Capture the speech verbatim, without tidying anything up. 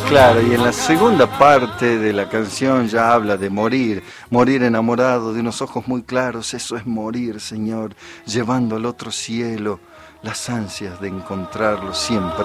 Claro, y en la segunda parte de la canción ya habla de morir, morir enamorado de unos ojos muy claros, eso es morir, Señor, llevando al otro cielo las ansias de encontrarlo siempre